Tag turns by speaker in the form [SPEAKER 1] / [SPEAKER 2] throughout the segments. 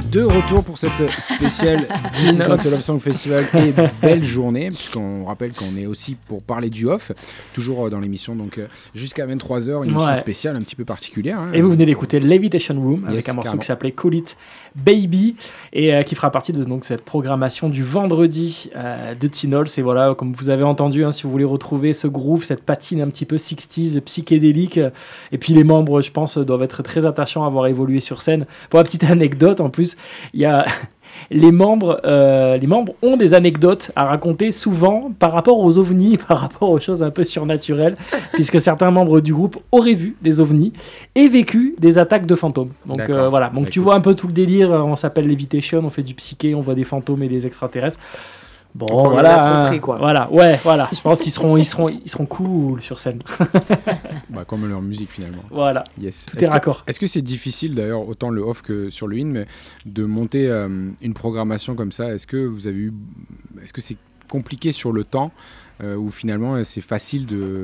[SPEAKER 1] De retour pour cette spéciale This Is Not a Love Song Festival et belle journée, puisqu'on rappelle qu'on est aussi pour parler du off, toujours dans l'émission, donc jusqu'à 23h, une émission spéciale un petit peu particulière. Hein.
[SPEAKER 2] Et vous venez d'écouter Levitation Room avec un morceau qui s'appelait Call It Baby et qui fera partie de donc, cette programmation du vendredi de Teen Halls. Et voilà, comme vous avez entendu, si vous voulez retrouver ce groove, cette patine un petit peu 60s, psychédélique, et puis les membres, je pense, doivent être très attachants à avoir évolué sur scène. Pour la petite anecdote, en plus, il y a les membres ont des anecdotes à raconter souvent par rapport aux ovnis, par rapport aux choses un peu surnaturelles, puisque certains membres du groupe auraient vu des ovnis et vécu des attaques de fantômes. Donc voilà, donc tu vois un peu tout le délire. On s'appelle Levitation, on fait du psyché, on voit des fantômes et des extraterrestres. Bon, voilà, compris, quoi. Voilà. Je pense qu'ils seront cool sur scène.
[SPEAKER 1] Comme leur musique finalement.
[SPEAKER 2] Voilà. Yes. Tout est raccord.
[SPEAKER 1] Est-ce que c'est difficile d'ailleurs, autant le off que sur le in, mais de monter une programmation comme ça? Est-ce que c'est compliqué sur le temps? Où finalement c'est facile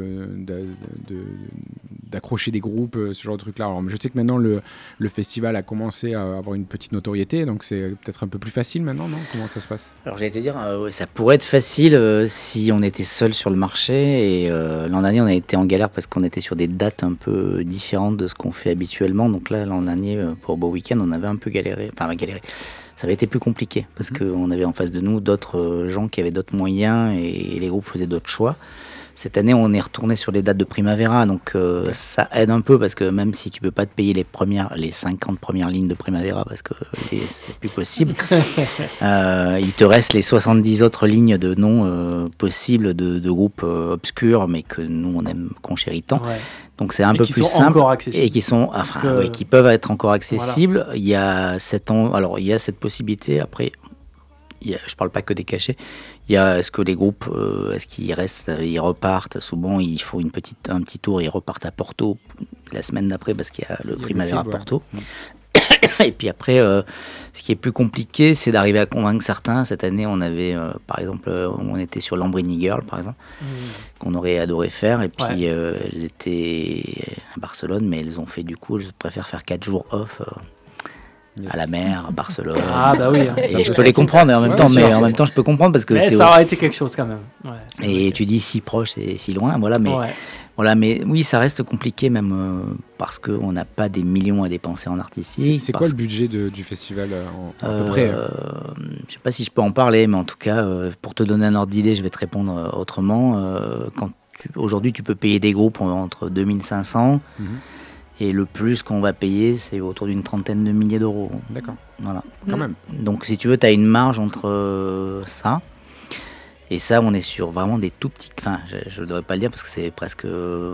[SPEAKER 1] d'accrocher des groupes, ce genre de trucs-là. Alors, je sais que maintenant le festival a commencé à avoir une petite notoriété, donc c'est peut-être un peu plus facile maintenant, non? Comment ça se passe?
[SPEAKER 3] Alors j'allais te dire, ça pourrait être facile si on était seul sur le marché, et l'an dernier on a été en galère parce qu'on était sur des dates un peu différentes de ce qu'on fait habituellement, donc là l'an dernier pour Beau Week-end on avait un peu galéré. Ça avait été plus compliqué parce qu'on avait en face de nous d'autres gens qui avaient d'autres moyens et les groupes faisaient d'autres choix. Cette année, on est retourné sur les dates de Primavera, donc ça aide un peu parce que même si tu peux pas te payer les 50 premières lignes de Primavera parce que c'est plus possible, il te reste les 70 autres lignes de noms possibles de groupes obscurs, mais que nous on aime, qu'on chérit tant. Ouais. Donc c'est un peu plus simple et qui peuvent être encore accessibles. Voilà. Il y a cette possibilité. Après, je parle pas que des cachets. Il y a est-ce que les groupes, est-ce qu'ils restent, ils repartent. Souvent, il faut un petit tour. Ils repartent à Porto la semaine d'après parce qu'il y a le Primavera à Porto. Et puis après, ce qui est plus compliqué, c'est d'arriver à convaincre certains. Cette année, on avait, par exemple, on était sur Lambrini Girl, par exemple, qu'on aurait adoré faire. Et puis, elles étaient à Barcelone, mais elles ont fait du coup, je préfère faire 4 jours off. À la mer, à Barcelone.
[SPEAKER 2] Ah bah oui.
[SPEAKER 3] Et je peux les comprendre en même temps, mais en même temps je peux comprendre parce que
[SPEAKER 2] mais ça aurait été quelque chose quand même. Ouais,
[SPEAKER 3] et tu dis si proche et si loin, voilà. Mais mais oui, ça reste compliqué même parce qu'on n'a pas des millions à dépenser en artistique.
[SPEAKER 1] C'est quoi le budget du festival à peu près?
[SPEAKER 3] Je sais pas si je peux en parler, mais en tout cas, pour te donner un ordre d'idée, je vais te répondre autrement. Aujourd'hui, tu peux payer des groupes entre 2500. Et le plus qu'on va payer, c'est autour d'une 30aine de milliers d'euros.
[SPEAKER 1] D'accord.
[SPEAKER 3] Voilà.
[SPEAKER 1] Quand même.
[SPEAKER 3] Donc, si tu veux, tu as une marge entre ça. Et ça, on est sur vraiment des tout petits... Enfin, je ne devrais pas le dire parce que c'est presque...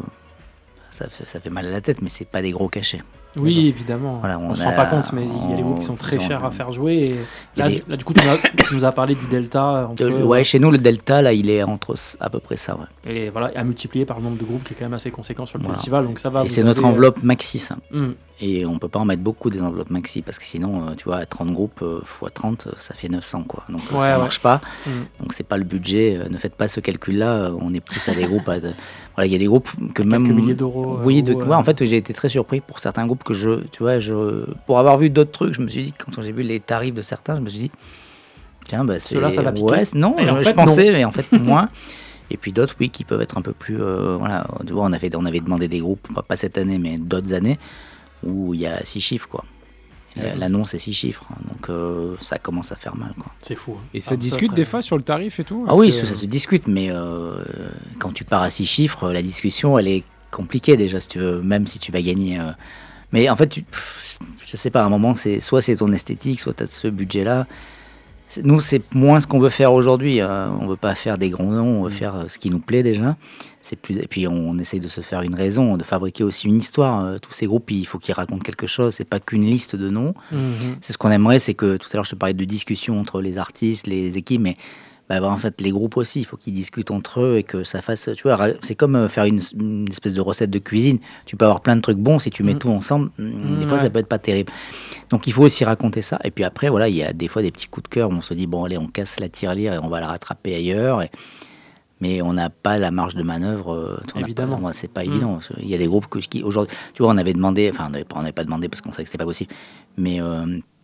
[SPEAKER 3] Ça fait mal à la tête, mais c'est pas des gros cachets.
[SPEAKER 2] Oui, évidemment. Voilà, on se rend pas compte, mais il y a des groupes qui sont très chers à faire jouer. Et là, du coup, tu nous as parlé du delta.
[SPEAKER 3] Chez nous, le delta, là, il est entre à peu près ça. Ouais.
[SPEAKER 2] Et voilà, à multiplier par le nombre de groupes qui est quand même assez conséquent sur le festival. Donc ça va.
[SPEAKER 3] Et c'est notre enveloppe maxi, ça. Et on peut pas en mettre beaucoup des enveloppes maxi parce que sinon, tu vois, 30 groupes x 30, ça fait 900, quoi. Donc ça marche pas. Donc c'est pas le budget. Ne faites pas ce calcul-là. On est plus à des groupes. Voilà, il y a des groupes que même.
[SPEAKER 2] Quelques milliers d'euros.
[SPEAKER 3] Oui, en fait, j'ai été très surpris pour certains groupes que pour avoir vu d'autres trucs, je me suis dit, quand j'ai vu les tarifs de certains, je me suis dit, tiens, c'est.
[SPEAKER 2] Ceux-là, ça va piquer.
[SPEAKER 3] Ouais, non, je pensais, mais en fait, moins. Et puis d'autres, oui, qui peuvent être un peu plus. Voilà, tu vois, on avait demandé des groupes, pas cette année, mais d'autres années, où il y a 6 chiffres, quoi. L'annonce est 6 chiffres, donc ça commence à faire mal, quoi.
[SPEAKER 2] C'est fou.
[SPEAKER 1] Et ça discute des fois sur le tarif et tout?
[SPEAKER 3] Oui, ça se discute, mais quand tu pars à 6 chiffres, la discussion, elle est compliquée déjà, si tu veux, même si tu vas gagner. Mais en fait, je sais pas, à un moment, soit c'est ton esthétique, soit tu as ce budget-là. Nous, c'est moins ce qu'on veut faire aujourd'hui. On veut pas faire des grands noms, on veut faire ce qui nous plaît déjà. Et puis on essaye de se faire une raison, de fabriquer aussi une histoire. Tous ces groupes, il faut qu'ils racontent quelque chose. C'est pas qu'une liste de noms. C'est ce qu'on aimerait, c'est que tout à l'heure je te parlais de discussion entre les artistes, les équipes, mais en fait les groupes aussi, il faut qu'ils discutent entre eux et que ça fasse. Tu vois, c'est comme faire une espèce de recette de cuisine. Tu peux avoir plein de trucs bons si tu mets tout ensemble. Des fois, ça peut être pas terrible. Donc il faut aussi raconter ça. Et puis après, voilà, il y a des fois des petits coups de cœur où on se dit bon allez, on casse la tirelire et on va la rattraper ailleurs. Mais on n'a pas la marge de manœuvre.
[SPEAKER 2] Évidemment.
[SPEAKER 3] C'est pas évident. Il y a des groupes qui aujourd'hui, tu vois, on avait demandé, enfin on n'avait pas demandé parce qu'on savait que c'était pas possible. Mais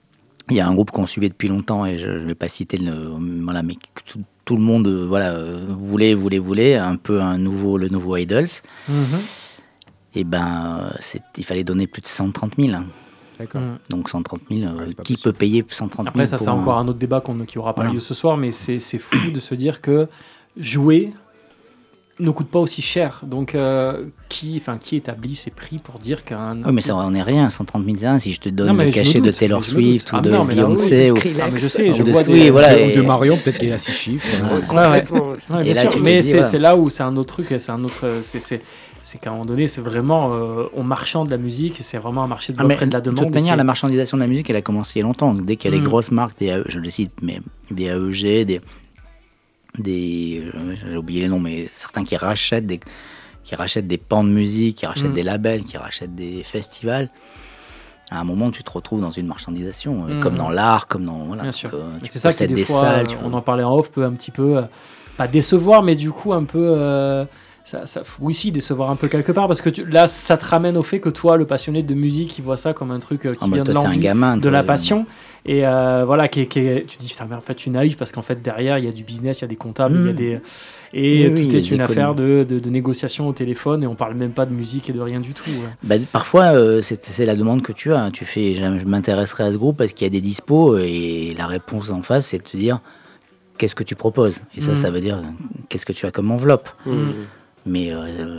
[SPEAKER 3] Il y a un groupe qu'on suivait depuis longtemps, et je ne vais pas citer voilà, mais tout le monde voulait, un peu le nouveau Idols. Et il fallait donner plus de 130 000.
[SPEAKER 1] D'accord.
[SPEAKER 3] Donc 130 000, qui peut payer 130 000
[SPEAKER 2] Après, ça, c'est encore un autre débat qui n'aura pas lieu ce soir, mais c'est fou de se dire que jouer ne coûte pas aussi cher. Donc, qui établit ces prix pour dire qu'un
[SPEAKER 3] Oui, mais ça, on n'est rien, 130 000 si je te donne le cachet de Taylor Swift ou de Beyoncé.
[SPEAKER 2] Mais je sais, je vois
[SPEAKER 1] ou de Marion, peut-être qu'il y a 6 chiffres.
[SPEAKER 2] Bien sûr, mais c'est là où c'est un autre truc, c'est qu'à un moment donné, c'est vraiment on marchande de la musique, et c'est vraiment un marché de l'offre et de la demande.
[SPEAKER 3] De toute manière, la marchandisation de la musique, elle a commencé il y a longtemps. Dès qu'il y a les grosses marques, je le cite, mais des AEG, j'ai oublié les noms, mais certains qui rachètent des pans de musique, qui rachètent des labels, qui rachètent des festivals. À un moment, tu te retrouves dans une marchandisation, comme dans l'art, comme dans... Voilà,
[SPEAKER 2] bien sûr. C'est ça qui, des fois,
[SPEAKER 3] salles,
[SPEAKER 2] on en parlait en off, peut un petit peu, pas décevoir, mais du coup, un peu... oui, si, décevoir un peu quelque part, parce que là, ça te ramène au fait que toi, le passionné de musique, il voit ça comme un truc qui vient de l'envie, de la passion. Et voilà, tu dis, putain, mais en fait, tu es naïf, parce qu'en fait, derrière, il y a du business, il y a des comptables, il y a des... Et tout est une affaire de négociation au téléphone, et on parle même pas de musique et de rien du tout.
[SPEAKER 3] Parfois, c'est la demande que tu as. Tu fais, je m'intéresserai à ce groupe parce qu'il y a des dispos, et la réponse en face, c'est de te dire, qu'est-ce que tu proposes ? Et ça veut dire, qu'est-ce que tu as comme enveloppe ? Mais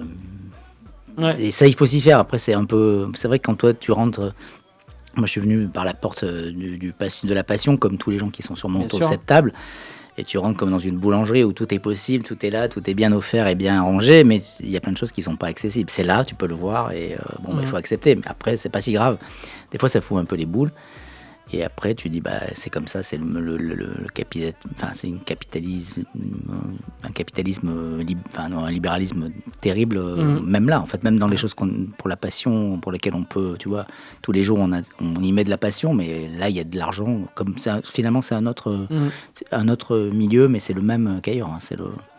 [SPEAKER 3] et ça, il faut s'y faire. Après, c'est vrai que quand toi, tu rentres... Moi, je suis venu par la porte de la passion, comme tous les gens qui sont sûrement autour de cette table. Et tu rentres comme dans une boulangerie où tout est possible, tout est là, tout est bien offert et bien rangé, mais il y a plein de choses qui ne sont pas accessibles. C'est là, tu peux le voir, et il faut accepter. Mais après, c'est pas si grave. Des fois, ça fout un peu les boules. Et après, tu dis, c'est comme ça, c'est un libéralisme terrible, même là, en fait, même dans les choses pour la passion, pour lesquelles on peut, tu vois, tous les jours, on y met de la passion, mais là, il y a de l'argent, comme ça, finalement, c'est un autre milieu, mais c'est le même qu'ailleurs, hein,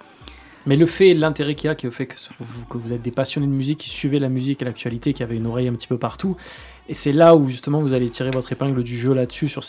[SPEAKER 2] Mais le fait, l'intérêt qu'il y a, qui est le fait que vous êtes des passionnés de musique, qui suivez la musique et l'actualité, qui avez une oreille un petit peu partout, et c'est là où justement vous allez tirer votre épingle du jeu là-dessus, sur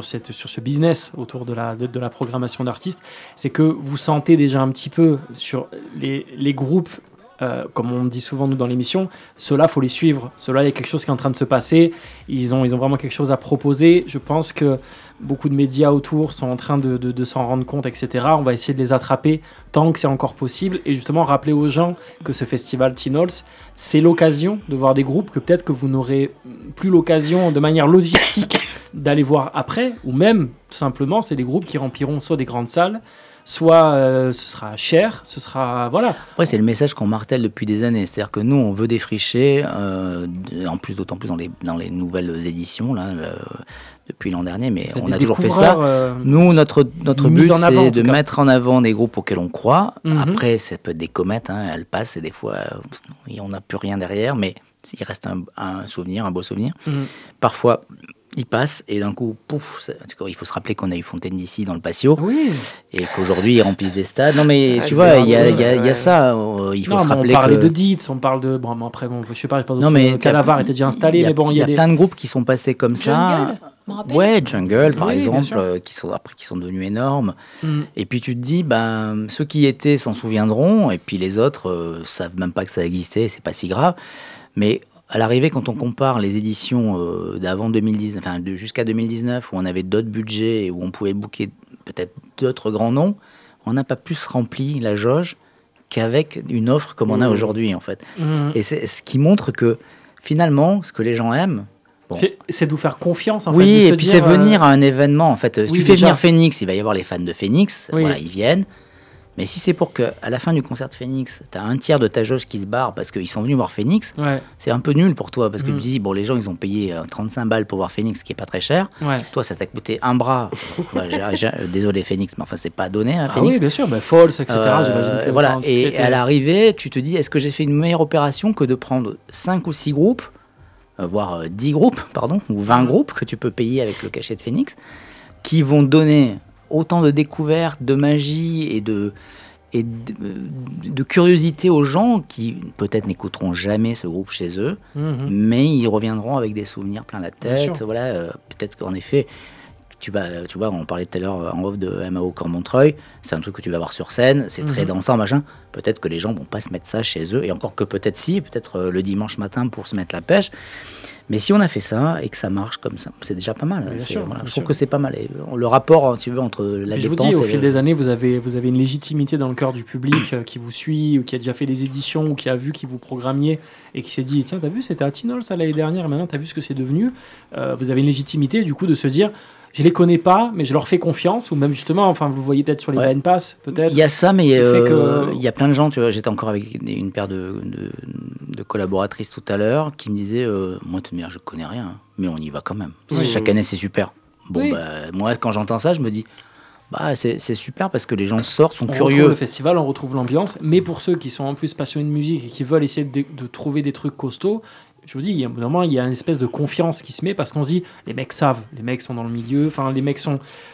[SPEAKER 2] ce business autour de la programmation d'artistes, c'est que vous sentez déjà un petit peu sur les groupes, comme on dit souvent nous dans l'émission, ceux-là, faut les suivre. Ceux-là, il y a quelque chose qui est en train de se passer, ils ont vraiment quelque chose à proposer. Je pense que beaucoup de médias autour sont en train de s'en rendre compte, etc. On va essayer de les attraper tant que c'est encore possible, et justement rappeler aux gens que ce festival Teen Halls, c'est l'occasion de voir des groupes que peut-être que vous n'aurez plus l'occasion de manière logistique d'aller voir après, ou même tout simplement c'est des groupes qui rempliront soit des grandes salles, soit ce sera cher, ce sera... Voilà.
[SPEAKER 3] Ouais, c'est le message qu'on martèle depuis des années. C'est-à-dire que nous, on veut défricher, d'autant plus dans les nouvelles éditions, là, depuis l'an dernier, mais on a toujours fait ça. Nous, notre but, c'est de mettre en avant des groupes auxquels on croit. Après, ça peut être des comètes, hein, elles passent, et des fois, on n'a plus rien derrière, mais il reste un souvenir, un beau souvenir. Parfois... il passe, et d'un coup, pouf, il faut se rappeler qu'on a eu Fontaine d'ici dans le patio, et qu'aujourd'hui ils remplissent des stades. Non mais tu vois, il y a ça, il faut se rappeler.
[SPEAKER 2] On parlait de Dietz, on parle de... Bon, après, je sais pas Calavar était déjà installé, mais bon,
[SPEAKER 3] il y a plein de groupes qui sont passés comme ça. Jungle par exemple, qui sont devenus énormes. Et puis tu te dis, ceux qui étaient s'en souviendront, et puis les autres savent même pas que ça existait, c'est pas si grave. Mais à l'arrivée, quand on compare les éditions d'avant 2019, jusqu'à 2019, où on avait d'autres budgets et où on pouvait booker peut-être d'autres grands noms, on n'a pas plus rempli la jauge qu'avec une offre comme on a aujourd'hui, en fait. Et c'est ce qui montre que finalement, ce que les gens aiment,
[SPEAKER 2] c'est de vous faire confiance, en fait.
[SPEAKER 3] Oui, et puis c'est venir à un événement, en fait. Si tu fais venir Phoenix, il va y avoir les fans de Phoenix, ils viennent. Mais si c'est pour qu'à la fin du concert de Phoenix, tu as un tiers de ta jauge qui se barre parce qu'ils sont venus voir Phoenix, c'est un peu nul pour toi. Parce que tu dis, les gens, ils ont payé 35 balles pour voir Phoenix, ce qui n'est pas très cher. Toi, ça t'a coûté un bras. Désolé Phoenix, mais enfin, c'est pas donné à Phoenix.
[SPEAKER 2] Oui, bien sûr, Falls, etc.
[SPEAKER 3] Voilà. Et à l'arrivée, tu te dis, est-ce que j'ai fait une meilleure opération que de prendre 5 ou 6 groupes, voire 10 groupes, ou 20 groupes que tu peux payer avec le cachet de Phoenix, qui vont donner autant de découvertes, de magie et de curiosité aux gens qui peut-être n'écouteront jamais ce groupe chez eux, mais ils reviendront avec des souvenirs plein la tête. Voilà, peut-être qu'en effet, tu vois, on parlait tout à l'heure en off de MAO Cormontreuil, c'est un truc que tu vas voir sur scène, c'est très dansant, machin. Peut-être que les gens vont pas se mettre ça chez eux, et encore que peut-être le dimanche matin pour se mettre la pêche. Mais si on a fait ça et que ça marche comme ça, c'est déjà pas mal. Je trouve que c'est pas mal. Et le rapport, tu veux, entre la dépense.
[SPEAKER 2] Je vous dis, au fil des années, vous avez une légitimité dans le cœur du public qui vous suit, ou qui a déjà fait des éditions, ou qui a vu qui vous programmiez et qui s'est dit tiens, t'as vu, c'était à Tinol ça l'année dernière, et maintenant t'as vu ce que c'est devenu. Vous avez une légitimité du coup de se dire je les connais pas, mais je leur fais confiance, ou même justement, enfin, vous voyez peut-être sur les Blind Pass, peut-être.
[SPEAKER 3] Il y a ça, mais il y a plein de gens, tu vois, j'étais encore avec une paire de collaboratrices tout à l'heure qui me disaient moi, toute manière, je connais rien, mais on y va quand même. Chaque année, c'est super. Bon, moi, quand j'entends ça, je me dis c'est super parce que les gens sortent, sont curieux.
[SPEAKER 2] On retrouve le festival, on retrouve l'ambiance, mais pour ceux qui sont en plus passionnés de musique et qui veulent essayer de trouver des trucs costauds, je vous dis, il y a une espèce de confiance qui se met parce qu'on se dit, les mecs savent, les mecs sont dans le milieu, enfin les mecs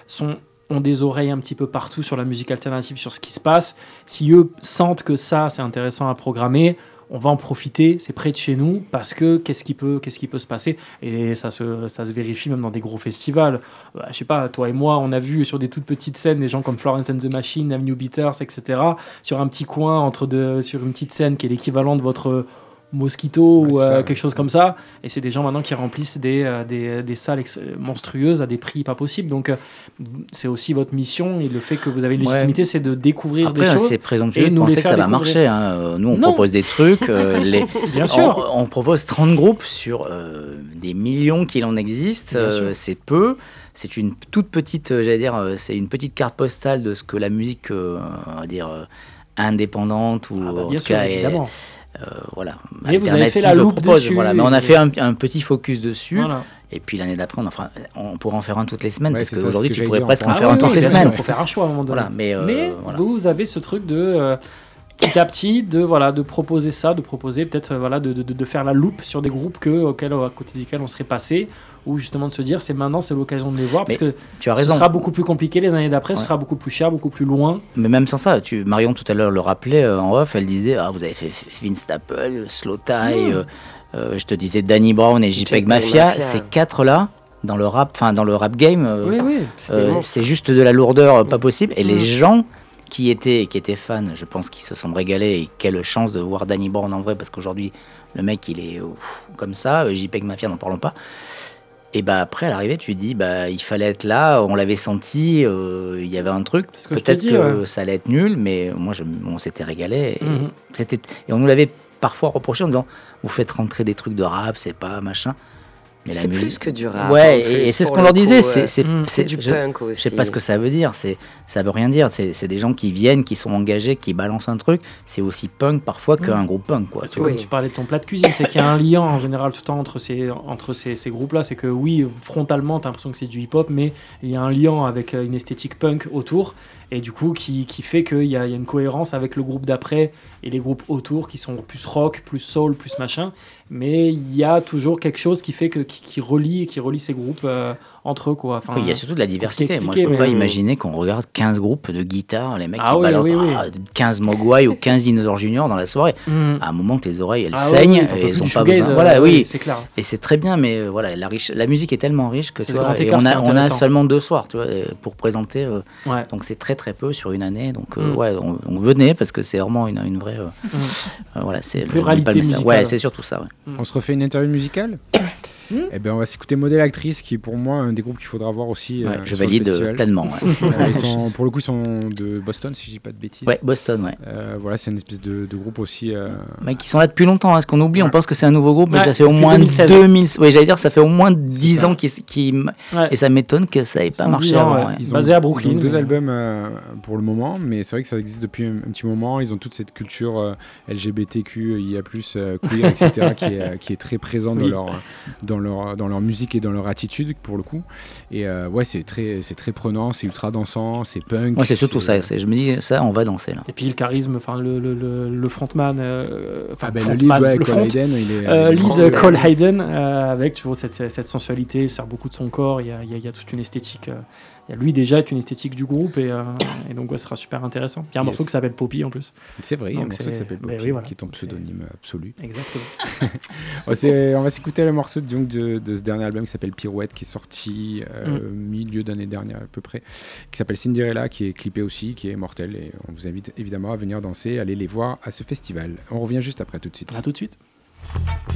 [SPEAKER 2] ont des oreilles un petit peu partout sur la musique alternative, sur ce qui se passe. Si eux sentent que ça, c'est intéressant à programmer, on va en profiter, c'est près de chez nous, parce que qu'est-ce qui peut se passer? Et ça se vérifie même dans des gros festivals. Je sais pas, toi et moi, on a vu sur des toutes petites scènes des gens comme Florence and the Machine, Avenue Beaters, etc. Sur un petit coin, sur une petite scène qui est l'équivalent de votre Mosquito ou quelque chose comme ça, et c'est des gens maintenant qui remplissent des salles monstrueuses à des prix pas possibles, donc c'est aussi votre mission, et le fait que vous avez une légitimité, c'est de découvrir des choses.
[SPEAKER 3] C'est présomptueux de penser que ça va marcher, hein. Nous on propose des trucs,
[SPEAKER 2] bien sûr.
[SPEAKER 3] On propose 30 groupes sur des millions qu'il en existe, c'est peu. C'est une toute petite, c'est une petite carte postale de ce que la musique, on va dire, indépendante ou en tout cas
[SPEAKER 2] évidemment.
[SPEAKER 3] Voilà,
[SPEAKER 2] mais vous avez fait la loupe dessus,
[SPEAKER 3] mais on a fait un petit focus dessus, et puis l'année d'après on pourra en faire un toutes les semaines, parce qu'aujourd'hui tu pourrais presque en faire un toutes les semaines.
[SPEAKER 2] Il faut faire un choix à un moment donné.
[SPEAKER 3] Mais
[SPEAKER 2] vous avez ce truc de petit à petit de proposer ça, de proposer peut-être de faire la loupe sur des groupes à côté desquels on serait passé, ou justement de se dire c'est l'occasion de les voir, parce que
[SPEAKER 3] tu as raison.
[SPEAKER 2] Ce sera beaucoup plus compliqué les années d'après, ce sera beaucoup plus cher, beaucoup plus loin.
[SPEAKER 3] Mais même sans ça, Marion tout à l'heure le rappelait en off, elle disait vous avez fait Vince Staples, Slow Tie, je te disais Danny Brown et JPEG Mafia, ces 4 là dans le rap game, c'est juste de la lourdeur pas possible, et les gens qui étaient fans, je pense qu'ils se sont régalés, et quelle chance de voir Danny Brown en vrai, parce qu'aujourd'hui le mec il est comme ça, JPEG Mafia n'en parlons pas. Et après à l'arrivée tu dis il fallait être là, on l'avait senti, il y avait un truc, peut-être que ça allait être nul, mais moi on s'était régalé, et on nous l'avait parfois reproché en disant vous faites rentrer des trucs de rap, c'est pas machin.
[SPEAKER 4] Mais c'est plus que du rap.
[SPEAKER 3] Et c'est ce qu'on leur disait. C'est
[SPEAKER 4] du punk aussi.
[SPEAKER 3] Je sais pas ce que ça veut dire. Ça veut rien dire. C'est des gens qui viennent, qui sont engagés, qui balancent un truc. C'est aussi punk parfois qu'un groupe punk, quoi.
[SPEAKER 2] Tu parlais de ton plat de cuisine, c'est qu'il y a un lien en général tout le temps entre ces groupes-là. C'est que oui, frontalement, t'as l'impression que c'est du hip-hop, mais il y a un lien avec une esthétique punk autour. Et du coup, qui fait qu'il y a une cohérence avec le groupe d'après et les groupes autour qui sont plus rock, plus soul, plus machin. Mais il y a toujours quelque chose qui fait qui relie ces groupes entre eux, quoi.
[SPEAKER 3] Il y a surtout de la diversité. Moi, je peux pas imaginer qu'on regarde 15 groupes de guitare, les mecs qui balancent 15 Mogwai ou 15 Dinosaures Junior dans la soirée. À un moment, tes oreilles, elles saignent et elles ont pas besoin.
[SPEAKER 2] C'est clair.
[SPEAKER 3] Et c'est très bien, mais la musique est tellement riche que on a seulement 2 soirs, tu vois, pour présenter. Donc c'est très très peu sur une année. Donc on venait parce que c'est vraiment une vraie. C'est
[SPEAKER 2] pluralité musicale.
[SPEAKER 3] Ouais, c'est surtout ça.
[SPEAKER 1] On se refait une interview musicale. Eh ben on va s'écouter Modèle Actrice, qui est pour moi un des groupes qu'il faudra voir aussi.
[SPEAKER 3] Je valide pleinement.
[SPEAKER 1] Pour le coup, ils sont de Boston, si je dis pas de bêtises.
[SPEAKER 3] Ouais, Boston,
[SPEAKER 1] c'est une espèce de groupe aussi.
[SPEAKER 3] Qui sont là depuis longtemps, ce qu'on oublie, on pense que c'est un nouveau groupe, mais ça fait au moins 2000. Oui, j'allais dire, ça fait au moins 10 ans et ça m'étonne que ça n'ait pas marché avant.
[SPEAKER 2] Basé à Brooklyn.
[SPEAKER 1] Ils ont 2 albums pour le moment, mais c'est vrai que ça existe depuis un petit moment. Ils ont toute cette culture LGBTQIA+, queer, etc., qui est très présente dans leur musique et dans leur attitude, pour le coup. Et c'est très prenant, c'est ultra dansant, c'est punk.
[SPEAKER 3] Moi, c'est surtout ça. Je me dis, ça, on va danser là.
[SPEAKER 2] Et puis le charisme, le frontman, Cole Hayden, avec cette sensualité, il sert beaucoup de son corps. Il y a toute une esthétique. Lui déjà est une esthétique du groupe, et donc ça sera super intéressant. Il y a un morceau qui s'appelle Poppy en plus.
[SPEAKER 1] C'est vrai, il y a un morceau qui s'appelle Poppy, qui est ton pseudonyme absolu.
[SPEAKER 2] Exactement.
[SPEAKER 1] On va s'écouter le morceau de donc de ce dernier album qui s'appelle Pirouette, qui est sorti milieu d'année dernière à peu près, qui s'appelle Cinderella, qui est clippé aussi, qui est mortel, et on vous invite évidemment à venir danser, aller les voir à ce festival. On revient juste après, tout de suite.
[SPEAKER 2] À tout de suite.